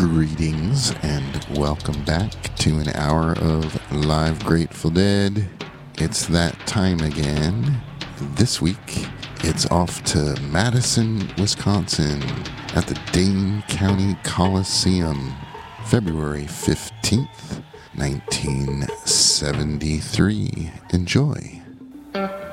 Greetings and welcome back to an hour of live Grateful Dead. It's that time again. This week, it's off to Madison, Wisconsin at the Dane County Coliseum, February 15th, 1973. Enjoy.